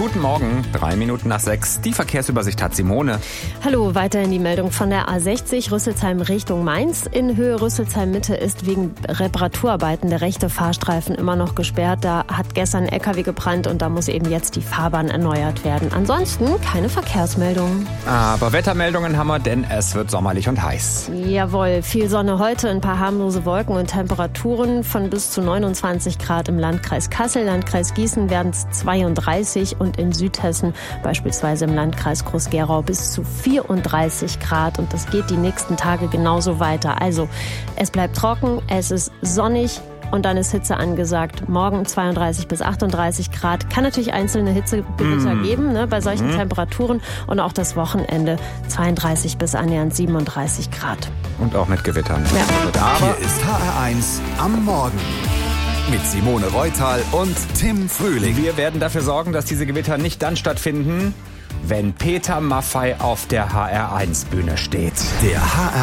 Guten Morgen, 6:03. Die Verkehrsübersicht hat Simone. Hallo, weiterhin die Meldung von der A60 Rüsselsheim Richtung Mainz. In Höhe Rüsselsheim Mitte ist wegen Reparaturarbeiten der rechte Fahrstreifen immer noch gesperrt. Da hat gestern ein LKW gebrannt und da muss eben jetzt die Fahrbahn erneuert werden. Ansonsten keine Verkehrsmeldungen. Aber Wettermeldungen haben wir, denn es wird sommerlich und heiß. Jawohl, viel Sonne heute, ein paar harmlose Wolken und Temperaturen von bis zu 29 Grad im Landkreis Kassel. Landkreis Gießen werden es 32 und in Südhessen, beispielsweise im Landkreis Groß-Gerau, bis zu 34 Grad. Und das geht die nächsten Tage genauso weiter. Also es bleibt trocken, es ist sonnig. Und dann ist Hitze angesagt. Morgen 32 bis 38 Grad. Kann natürlich einzelne Hitzegewitter geben, ne, bei solchen Temperaturen. Und auch das Wochenende 32 bis annähernd 37 Grad. Und auch mit Gewittern. Ja. Hier ist HR1 am Morgen. Mit Simone Reutal und Tim Frühling. Wir werden dafür sorgen, dass diese Gewitter nicht dann stattfinden, wenn Peter Maffay auf der HR1-Bühne steht. Der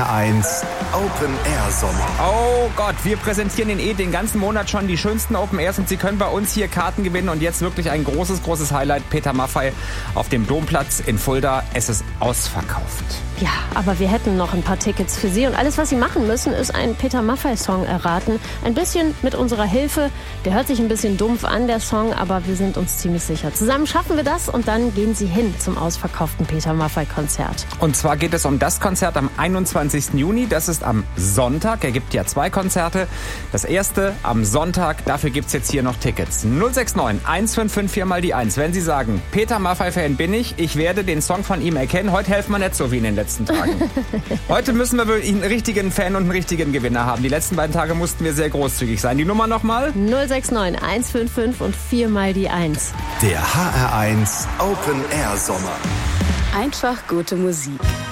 HR1 Open Air Sommer. Oh Gott, wir präsentieren Ihnen den ganzen Monat schon die schönsten Open Airs und Sie können bei uns hier Karten gewinnen. Und jetzt wirklich ein großes Highlight. Peter Maffay auf dem Domplatz in Fulda. Es ist ausverkauft. Ja, aber wir hätten noch ein paar Tickets für Sie. Und alles, was Sie machen müssen, ist einen Peter Maffay-Song erraten. Ein bisschen mit unserer Hilfe. Der hört sich ein bisschen dumpf an, der Song, aber wir sind uns ziemlich sicher. Zusammen schaffen wir das und dann gehen Sie hin zum ausverkauften Peter Maffay-Konzert. Und zwar geht es um das Konzert am 21. Juni. Das ist am Sonntag. Er gibt ja 2 Konzerte. Das erste am Sonntag. Dafür gibt es jetzt hier noch Tickets. 069 155 4 mal die 1. Wenn Sie sagen, Peter Maffay-Fan bin ich werde den Song von ihm erkennen. Heute helfen wir nicht so wie in den letzten Tagen. Heute müssen wir einen richtigen Fan und einen richtigen Gewinner haben. Die letzten beiden Tage mussten wir sehr großzügig sein. Die Nummer nochmal? 069 155 und 4 mal die 1. Der HR1 Open Air Sommer. Einfach gute Musik.